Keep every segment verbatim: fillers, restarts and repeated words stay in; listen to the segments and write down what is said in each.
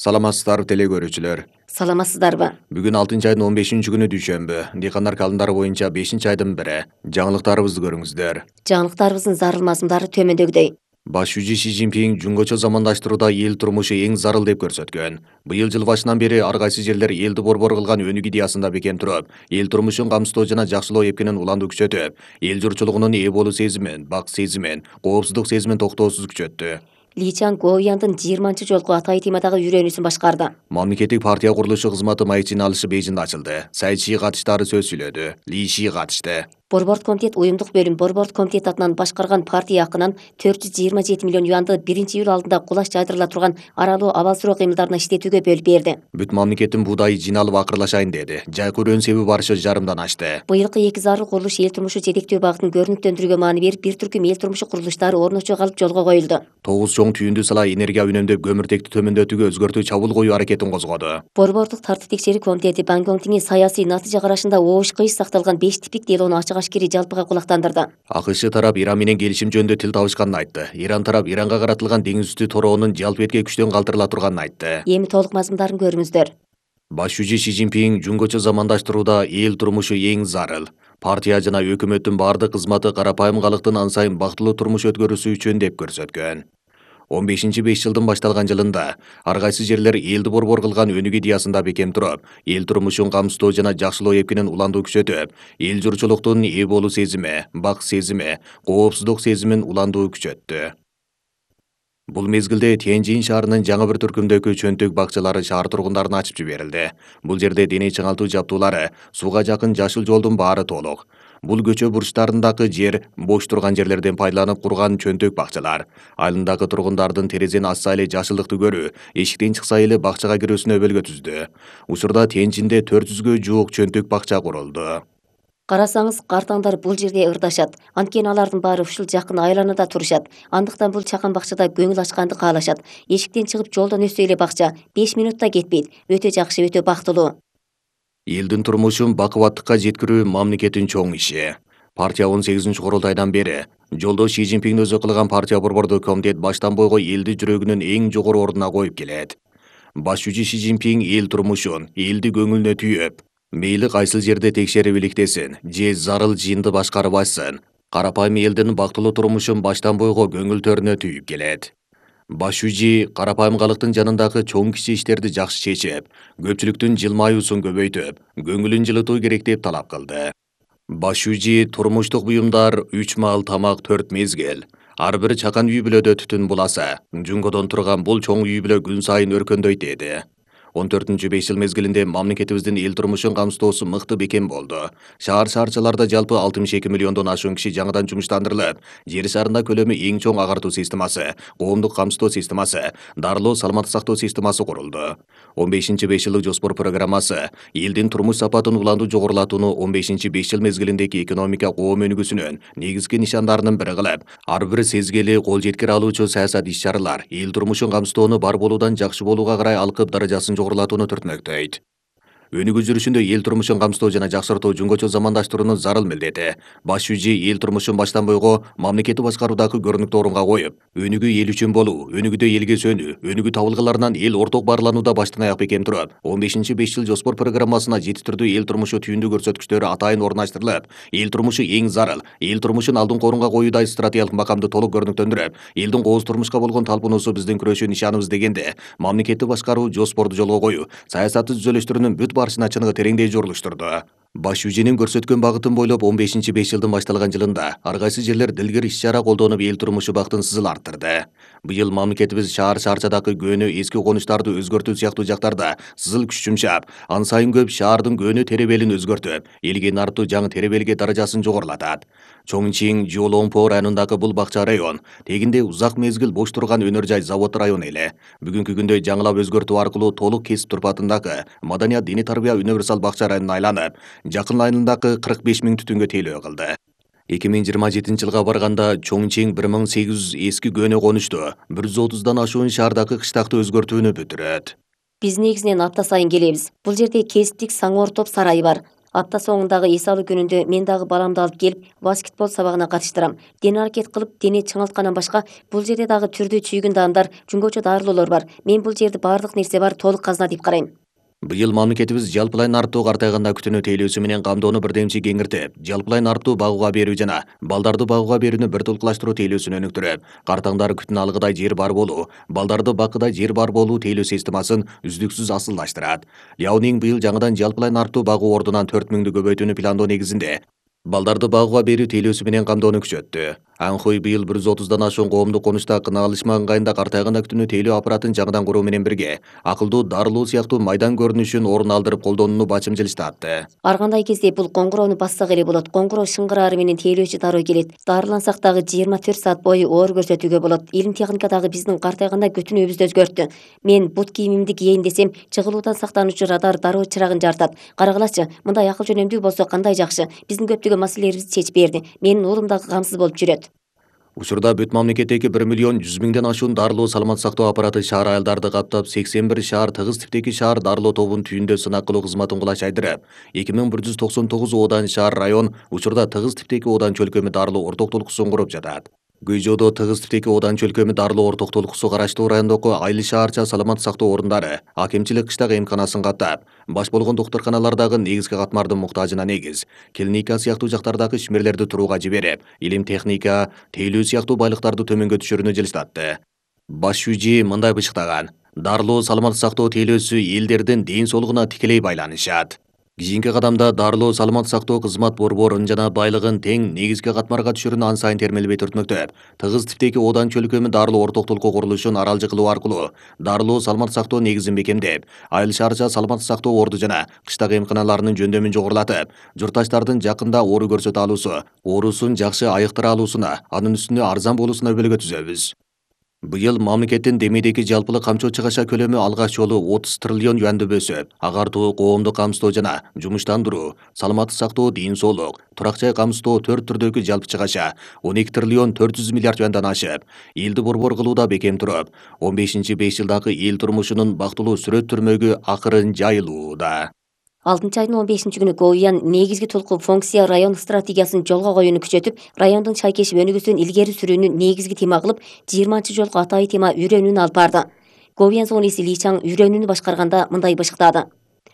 Саламатсыздар теле көрүүчүлөр. Саламатсыздарбы? Бүгүн алтынчы айдын он бешинчи күнү дүйшөмбү. Дыйкандар калымдары боюнча бешинчи айдын бири. Жаңылыктарыбызды көрүңүздөр. Жаңылыктарыбыздын зарыл мазмундары төмөндөгүдөй. Баш жүзү Си Цзиньпин жөнгөчө замандаштырууда эл турмушу эң зарыл деп көрсөткөн. Быйыл жыл башынан бери ар кайсы жерлер элди борбор кылган өнүк идеясында бекем туруп, эл турмушун камсыздоо жана жакшылоо эпкенин уланды күчөтүп, эл журтчулугунун ээ болуу сезимин, бак сезимин, коопсуздук сезимин токтоосуз күчөттү. Ли Чан Гояндын жыйырманчы жолку Атай темадагы үйрөнүүсүн башкарды. Мамлекеттик партия курулушу кызматы маектин алышы Бейжиңде ачылды. Цай Чи катыштары сөз сүйлөдү. Ли Ши катышты. Борбордук комитет уюмдук бөлүм борбордук комитет атынан башкарган партия акынан төрт жүз жыйырма жети миллион юанды биринчи июль алдында кулаш жайдырыла турган аралуу абалсыроо кыймылдарына иштетүүгө бөлүп берди. Бүт мамлекеттин буудайы жыйналып акырлашайын деди. Жайкы өнсөбү барышы жарымдан ашты. Быйылкы эки зарыл курулуш эл турмушу жетектөө багытын көрүнүктөндүрүүгө маани берип, бир түркүм эл турмушу курулуштары орночо калып жолго коюлду. Тогуз чоң түйүндү сала энергия үнөмдөп көмүртекти төмөндөтүүгө өзгөртүү чабуул коюу аракетин козгоду. Борбордук тартип текшерүү комитети Бангкоктун саясий натыйжа карашында оош кыйыш сакталган беш типтик делону ачык ашкери жалпыга кулактандырды. АКШ тарап Иран менен келишим жөнүндө тил табышканын айтты. Иран тарап Иранга каратылган деңиз үстү тороонун жалпы этке күчтөн калтырыла турганын айтты. Эми толук мазмундарын көрүңүздөр. Баш жүзү Си Цзиньпин жөнгөчө замандаштырууда эл турмушу эң зарыл. Партия жана өкмөттүн бардык кызматы карапайым калктын ан сайын бактылуу турмуш өткөрүүсү үчүн деп көрсөткөн. он бешинчи беш жылдын башталган жылында ар кайсы жерлер элди борбор кылган өнүк идеясында бекем туруп, эл турмушун камсыздоо жана жакшылоо эпкенин уланды күчөтүп, эл журтчулуктун ээ болуу сезими, бак сезими, коопсуздук сезимин уланды күчөттү. Бул мезгилде Тяньжин шаарынын жаңы бир түркүмдөгү чөнтөк бакчалары шаар тургундарына ачып жиберилди. Бул жерде дене чыңалтуу жабдуулары, сууга жакын жашыл жолдун баары толук. Бул көчө бурчтарындагы жер бош турган жерлерден пайдаланып курган чөнтөк бакчалар. Айылындагы тургундардын терезени ачса эле жашылдыкты көрүү, эшиктен чыкса эле бакчага кирүүсүнө өбөлгө түздү. Учурда Тяньжинде төрт жүзгө жуук чөнтөк бакча курулду. Карасаңыз, картаңдар бул жерде ырдашат. Анткени алардын баары ушул жакын айланада турушат. Андыктан бул чакан бакчада көңүл ачканды каалашат. Эшиктен чыгып жолдон өссө эле бакча беш минутта кетпейт. Өтө жакшы, өтө бактылуу. Элдин турмушун бакубаттыкка жеткирүү мамлекеттин чоң иши. Партия он сегизинчи курултайдан бери жолдо Си Цзиньпин өзү кылган партия борбордук комитет баштан бойго элди жүрөгүнүн эң жогору ордуна коюп келет. Баш жүзү Си Цзиньпин эл турмушун, элди көңүлүнө түйөп, мейли кайсыл жерде текшерип иликтесин, же зарыл жыйынды башкарып ачсын, карапайым элдин бактылуу турмушун баштан бойго көңүлдөрүнө түйүп келет. Баш жүзү карапайым калктын жанындагы чоң кичи иштерди жакшы чечип, көпчүлүктүн жылмаюусун көбөйтүп, көңүлүн жылытуу керек деп талап кылды. Баш жүзү турмуштук буюмдар үч маал тамак төрт мезгил, ар бир чакан үй бүлөдө түтүн буласа, жунгодон турган бул чоң үй бүлө күн сайын өркөндөйт деди. он төртүнчү беш жыл мезгилинде мамлекетибиздин эл турмушун камсыздоосу мыкты бекем болду. Шаар шаарчаларда жалпы алтымыш эки миллиондон ашуун киши жаңыдан жумуштандырылып, жер шарында көлөмү эң чоң агартуу системасы, коомдук камсыздоо системасы, дарылоо саламаттык сактоо системасы курулду. он бешинчи беш жылдык жоспор программасы элдин турмуш сапатын уланды жогорулатууну он бешинчи беш жыл мезгилиндеги экономика коом өнүгүүсүнүн негизги нишандарынын бири кылып, ар бир сезгели кол жеткире алуучу саясат иш-чаралар эл турмушун камсыздоону бар болуудан жакшы болууга карай алкып даражасын жогорулатууну түртмөктөйт. Өнүгүү жүрүшүндө эл турмушун камсыздоо жана жакшыртуу жөнгөчө замандаштыруунун зарыл милдети. Баш жүзү эл турмушун баштан бойго мамлекетти башкаруудагы көрүнүктүү орунга коюп, өнүгүү эл үчүн болуу, өнүгүүдө элге сөнүү, өнүгүү табылгаларынан эл орток баарланууда баштан аяк бекем туруп, он бешинчи беш жыл жоспор программасына жетиштирдүү эл турмушу түйүндүү көрсөткүчтөрү атайын орундаштырылып, эл турмушу эң зарыл, эл турмушун алдыңкы орунга коюудай стратегиялык макамды толук көрүнүктөндүрүп, элдин кооз турмушка болгон талпынуусу биздин күрөшүү нишаныбыз дегенде, мамлекетти башкаруу жоспорду жолго коюу, саясатты түзөлүштүрүүнүн бүт барышына чыныгы тереңдей жорулуштурду. Баш жүзүнүн көрсөткөн багытын бойлоп он бешинчи беш жылдын башталган жылында ар кайсы жерлер дилгир иш-чара колдонуп эл турмушу бактын сызыл арттырды. Быйыл мамлекетибиз шаар шаарчадагы көөнө эски конуштарды өзгөртүү сыяктуу жактарда сызыл күч жумшап, ан сайын көп шаардын көөнө теребелин өзгөртүп, элге нарттуу жаңы теребелге даражасын жогорулатат. Чоңчин Жоломпо районундагы бул бакча район тегинде узак мезгил бош турган өнөр жай завод району эле. Бүгүнкү күндө жаңылап өзгөртүү аркылуу толук кесип турпатындагы маданият диний тарбия универсал бакча районуна айланып, жакын айылындагы кырк беш миң түтүнгө тейлөө кылды. эки миң жыйырма жетинчи жылга барганда Чоңчин бир миң сегиз жүз эски көөнө конушту, бир жүз отуздан ашуун шаардагы кыштакты өзгөртүүнү бүтүрөт. Биз негизинен апта сайын келебиз. Бул жерде кесиптик Саңор топ сарайы бар. Апта соңындагы эс алуу күнүндө мен дагы баламды алып келип баскетбол сабагына катыштырам. Дене аракет кылып, дене чыңалткандан башка бул жерде дагы түрдүү чүйгүн даамдар, жүнгөчө дарылоолор бар. Мен бул жерде баардык нерсе бар, толук казына деп карайм. Быйыл мамлекетибиз жалпылай нарықтуу картайганда күтүүнү тейлөөсү менен камдоону бирдемчи кеңиртип, жалпылай нарықтуу багууга берүү жана балдарды багууга берүүнү бир толукташтыруу тейлөөсүн өнүктүрүп, картаңдар күтүүнү алгыдай жер бар болуу, балдарды баккыдай жер бар болуу тейлөө системасын үздүксүз асылдаштырат. Ляонинг быйыл жаңыдан жалпылай нарықтуу багуу ордунан төрт миңдү көбөйтүүнү пландоо негизинде балдарды багууга берүү тейлөөсү менен камдоону күчөттү. Анхуй быйыл бир жүз отуздан ашуун коомдук конучта кына алышма ыңгайында картайганда күтүүнү тейлөө аппаратын жаңыдан куруу менен бирге акылдуу дарылоо сыяктуу майдан көрүнүшүн орун алдырып колдонууну бачым жылыштатты. Ар кандай кезде бул коңгуроону бассак эле болот. Коңгуроо шыңгыраары менен тейлөөчү дароо келет. Дарылансак дагы жыйырма төрт саат бою оор көрсөтүүгө болот. Илим техника дагы биздин картайганда күтүүнүбүздү өзгөрттү. Мен бут кийимимди кийейин десем, чыгылуудан сактануучу радар дароо чырагын жартат. Карагылачы, мындай акыл жөнөмдүү болсо кандай жакшы. Биздин көптөгөн маселелерибизди чечип берди. Менин уулум дагы камсыз болуп жүрөт. Учурда бүт мамлекеттеги бир миллион жүз миңден ашуун дарылоо саламат сактоо аппараты шаар айылдарды каптап, сексен бир шаар тыгыз типтеги шаар дарылоо тобун түйүндө сынак кылуу кызматын кулаш айдырып, эки миң бир жүз токсон тогуз оодан шаар район учурда тыгыз типтеги оодан чөлкөмү дарылоо орток толкусун куруп жатат. Гүйжодо тыгыз типтеги оодан чөлкөмү дарылоо орток толкусу караштуу райондогу айыл шаарча саламат сактоо орундары, акимчилик кыштак эмканасын каттап, баш болгон доктурканалардагы негизги катмардын муктажына негиз, клиника сыяктуу жактардагы ишмерлерди турууга жиберип, илим техника, тейлөө сыяктуу байлыктарды төмөнгө түшүрүүнү жылыштатты. Баш шүүжи мындай бышыктаган: дарылоо саламат сактоо тейлөөсү элдердин ден соолугуна тикелей байланышат. Кийинки кадамда дарылоо саламат сактоо кызмат борборун жана байлыгын тең негизги катмарга түшүрүүнү ан сайын термелбей түртмөктөп, тыгыз типтеги оодан чөлкөмү дарылоо орток толкуу курулушун аралжы кылуу аркылуу дарылоо саламат сактоо негизин бекемдеп, айыл шаарча саламат сактоо орду жана кыштак эмканаларынын жөндөмүн жогорулатып, журтташтардын жакында оору көрсөтө алуусу, оорусун жакшы айыктыра алуусуна, анын үстүнө арзан болуусуна өбөлгө түзөбүз. Быйыл мамлекеттин демейдеги жалпылык камчоо чыгаша көлөмү алгач жолу отуз триллион юанды өсүп, агартуу, коомдук камсыздоо жана жумуштандыруу, саламаттык сактоо, ден соолук, турак жай камсыздоо төрт түрдөгү жалпы чыгаша он эки триллион төрт жүз миллиард юандан ашып, элди борбор кылууда бекем туруп, он бешинчи беш жылдагы эл турмушунун бактылуу сүрөт түрмөгү акырын жайылууда. алтынчы айдын он бешинчи күнү Говиян негизги толкуу функция район стратегиясын жолго коюуну күчөтүп, райондун чайкешип өнүгүүсүн илгери сүрүүнү негизги тема кылып, жыйырманчы жолку атайы тема үйрөнүүнү алып барды. Говиян зонеси Ли Чаң үйрөнүүнү башкарганда мындай бышыктады: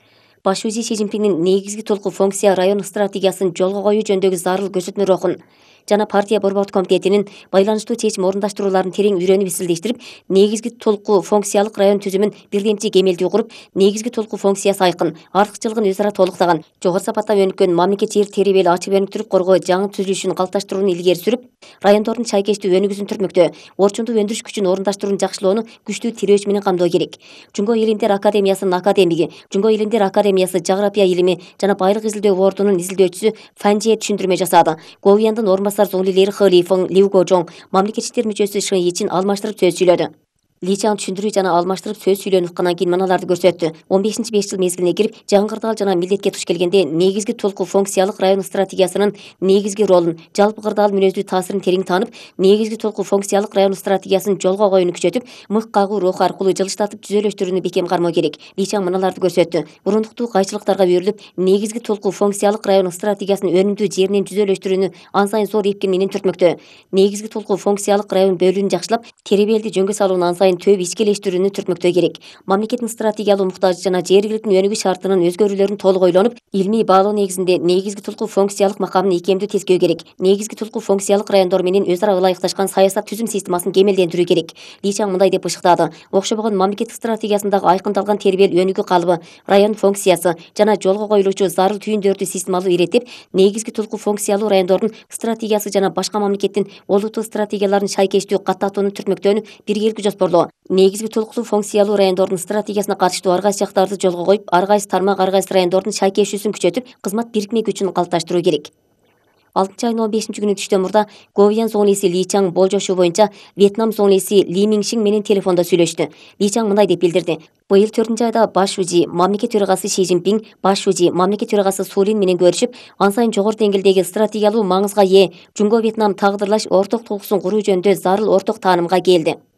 Баш шүүжи Си Цзиньпиндин негизги толкуу функция район стратегиясын жолго коюу жөнүндөгү зарыл көрсөтмө рухун жана партия борбордук комитетинин байланыштуу чечим орундаштырууларын терең үйрөнүп изилдештирип, негизги толкуу функциялык район түзүмүн бирдемчи кемелдүү куруп, негизги толкуу функциясы айкын, артыкчылыгын өз ара толуктаган, жогору сапатта өнүккөн мамлекет жер теребели ачык өнүктүрүп коргоо жаңы түзүлүшүн калыпташтырууну илгери сүрүп, райондордун чайкештүү өнүгүүсүн түртмөктө, орчундуу өндүрүш күчүн орундаштырууну жакшылоону күчтүү тирөөч менен камдоо керек. Жунго илимдер академиясынын академиги, Жунго илимдер академиясы жаграпия илими жана байлык изилдөө бордунун изилдөөчүсү Фанжие түшүндүрмө жасады. Говияндын орунбасар зоңлилери Хэ Лифeng, Лиу Гожоң, мамлекет иштер мүчөсү Ши Ичин алмаштырып сөз сүйлөдү. Ли Чаң түшүндүрүү жана алмаштырып сөз сүйлөнүп аткандан кийин мыналарды көрсөттү. он бешинчи беш жыл мезгилине кирип, жаңгыртаал жана милдетке туш келгенде негизги толкуу функциялык район стратегиясынын негизги ролун, жалпы кырдаал мүнөздүү таасирин терең таанып, негизги толкуу функциялык район стратегиясын жолго коюуну күчөтүп, мык кагуу руху аркылуу жылыштатып түзөлөштүрүүнү бекем кармоо керек. Ли Чаң мыналарды көрсөттү. Бурундуктуу кайчылыктарга үйрүлүп, негизги толкуу функциялык район стратегиясын өнүмдүү жеринен түзөлөштүрүүнү ан сайын зор эпкин менен түртмөктө. Негизги толкуу функциялык район бөлүүнү жакшылап, теребелди жөнгө салууну ан сайын төп ичкелештирүүнү түртмөктөө керек. Мамлекеттин стратегиялуу муктажы жана жергиликтин өнүгүү шартынын өзгөрүүлөрүн толук ойлонуп, илмий баалоо негизинде негизги толкуу функциялык макамын икемдүү тескөө керек. Негизги толкуу функциялык райондор менен өз ара ылайыкташкан саясат түзүм системасын кемелдендирүү керек. Ли Чаң мындай деп бышыктады: окшобогон мамлекеттик стратегиясындагы айкындалган тербел өнүгүү калыбы, район функциясы жана жолго коюлуучу зарыл түйүндөрдү системалуу иреттеп, негизги толкуу функциялуу райондордун стратегиясы жана башка мамлекеттин олуттуу стратегияларын шайкештүү каттатууну түртмөктөөнү биргеликти жоспорлоо. Негизги толуктуу функциялуу райондордун стратегиясына катыштуу ар кайсы жактарды жолго коюп, ар кайсы тармак ар кайсы райондордун шайкешүүсүн күчөтүп, кызмат бирикме күчүн калыпташтыруу керек. алтынчы айдын он бешинчи күнү түштөн мурда Говиян зоңлиси Ли Чаң болжошуу боюнча Вьетнам зоңлиси Ли Миншин менен телефондо сүйлөштү. Ли Чаң мындай деп билдирди: Быйыл төртүнчү айда баш шүүжи, мамлекет төрагасы Си Цзиньпин, баш шүүжи, мамлекет төрагасы Су Лин менен көрүшүп, ан сайын жогору деңгээлдеги стратегиялуу маңызга ээ Жунго Вьетнам тагдырлаш орток толкусун куруу жөнүндө зарыл орток таанымга келди.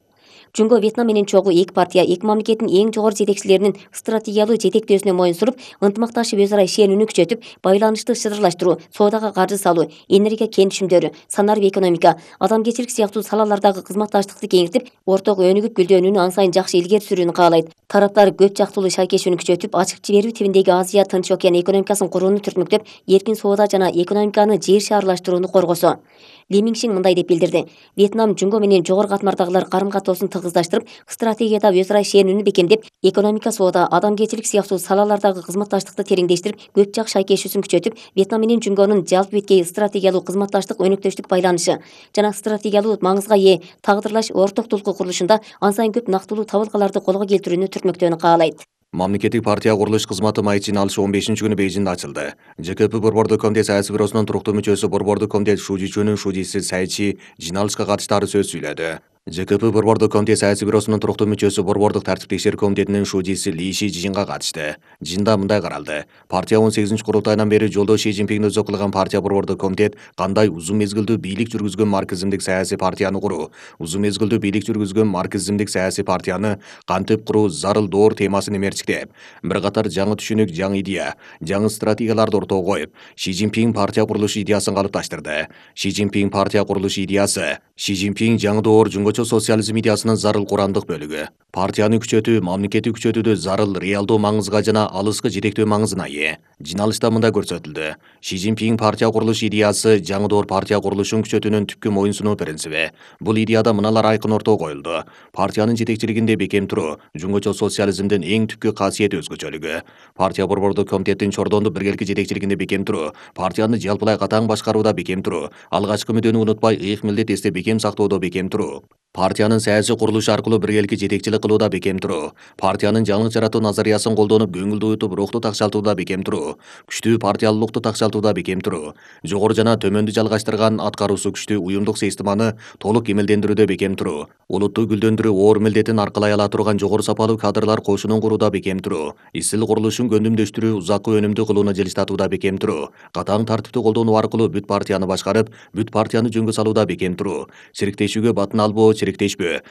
Жөнгө Вьетнам менен чогуу эки партия эки мамлекеттин эң жогору жетекчилеринин стратегиялуу жетектөөсүнө моюнсуруп, ынтымакташып өз ара ишенүүнү күчөтүп, байланышты шыдырлаштыруу, соодага каржы салуу, энергия кенишимдөрү, санарып экономика, адамгерчилик сыяктуу салалардагы кызматташтыкты кеңейтип, орток өнүгүп гүлдөнүүнү ан сайын жакшы илгери сүрүүнү каалайт. Тараптар көп жактылуу шайкешүүнү күчөтүп, ачык жиберүү тибиндеги Азия Тынч океан экономикасын курууну түртмөктөп, эркин соода жана экономиканы жер шаарлаштырууну коргосо. Ли Миншин мындай деп билдирди: Вьетнам Жөнгө менен жогору катмардагылар карым-катоосун тыгыздаштырып, стратегияда өз ара ишенүүнү бекемдеп, экономика, соода, адамгерчилик сыяктуу салалардагы кызматташтыкты тереңдештирип, көп жак шайкешүүсүн күчөтүп, Вьетнам менен Жөнгөнүн жалпы беткей стратегиялуу кызматташтык, өнөктөштүк байланышы жана стратегиялуу маңызга ээ тагдырлаш орток долку курулушунда ан сайын көп нактылуу табылгаларды колго келтирүүнү түртмөктөөнү каалайт. Мамлекеттик партия курулуш кызматы майы жыйналышы он бешинчи күнү Бейжиңде ачылды. Ж К П Борбордук комитет саясий бюросунун туруктуу мүчөсү Борбордук комитет Шужичунун Шужиси Сайчи жыйналышка катыштары сөз сүйлөдү. Ж К П Борбордук комитет саясий бюросунун туруктуу мүчөсү Борбордук тартип текшерүү комитетинин Шужиси Ли Ши жыйынга катышты. Жыйында мындай каралды: партия он сегизинчи курултайынан бери жолдо Ши Цзиньпиң өзү кылган партия Борбордук комитет кандай узун мезгилдүү бийлик жүргүзгөн марксизмдик саясий партияны куруу, узун мезгилдүү бийлик жүргүзгөн марксизмдик саясий партияны кантип куруу зарыл доор темасын эмерчиктеп, бир катар жаңы түшүнүк, жаңы идея, жаңы стратегияларды ортого коюп, Ши Цзиньпиң партия курулушу идеясын калыпташтырды. Ши Цзиньпиң партия курулушу идеясы Ши Цзиньпиң жаңы доор жөнгөчө социализм идеясынын зарыл курандык бөлүгү. Партияны күчөтүү, мамлекетти күчөтүүдө зарыл реалдуу маңызга жана алыскы жетектөө маңызына ээ. Жыйналышта мындай көрсөтүлдү: Ши Цзиньпиң партия курулуш идеясы жаңы доор партия курулушун күчөтүүнүн түпкү моюнсунуу принциби. Бул идеяда мыналар айкын ортого коюлду: партиянын жетекчилигинде бекем туруу, жөнгөчө социализмдин эң түпкү касиети өзгөчөлүгү. Партия Борбордук комитеттин чордондук биргелки жетекчилигинде бекем туруу, партияны жалпылай катаң башкарууда бекем туруу, алгачкы мүдөнү унутпай ыйык милдет эсте бекем сактоодо бекем туруу. Партиянын саясий курулушу аркылуу биргеликке жетекчилик кылууда бекем туруу, партиянын жаңы жаратуу назариясын колдонуп, көңүлдү уютуп, рухту такшалтууда бекем туруу, күчтүү партиялуулукту такшалтууда бекем туруу, жогору жана төмөндү жалгаштырган аткаруусу күчтүү уюмдук системаны толук эмелдендирүүдө бекем туруу, улутту гүлдөндүрүү оор милдетин аркалай ала турган жогору сапалуу кадрлар кошунун курууда бекем туруу, изчил курулушун көндүмдөштүрүү, узаккы өнүмдүү кылууну жылыштатууда бекем туруу, катаң тартипти колдонуу аркылуу бүт партияны башкарып, бүт партияны жөнгө салууда бекем туруу, чириктешүүгө батын албоо, чириктешпөө,